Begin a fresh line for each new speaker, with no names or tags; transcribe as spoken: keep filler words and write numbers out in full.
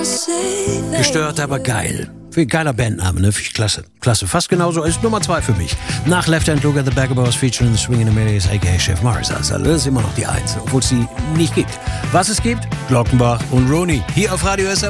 Gestört, aber geil. Wie geiler Bandname, ne? Finde ich klasse. Klasse. Fast genauso ist Nummer zwei für mich. Nach Left Hand Look at the Baggerboss featuring the Swingin' Amelis, aka Chef Mars. Also, das ist immer noch die Eins, obwohl es die nicht gibt. Was es gibt? Glockenbach und Rooney. Hier auf Radio S M.